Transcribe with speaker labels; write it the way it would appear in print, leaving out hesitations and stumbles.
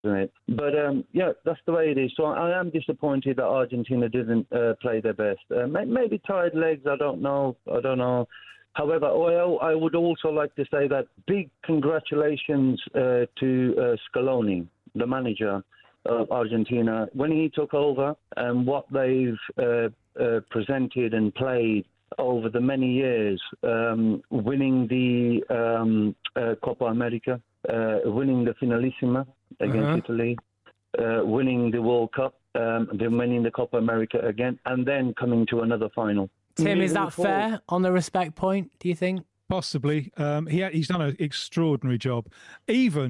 Speaker 1: isn't it? But yeah, that's the way it is. So I am disappointed that Argentina didn't play their best. Maybe tired legs. I don't know. However, I would also like to say that big congratulations to Scaloni, the manager of Argentina, when he took over and what they've presented and played over the many years, winning the Copa America, winning the Finalissima against Italy, winning the World Cup, then winning the Copa America again, and then coming to another final.
Speaker 2: Tim, is that fair on the respect point, do you think?
Speaker 3: Possibly. He's done an extraordinary job. Even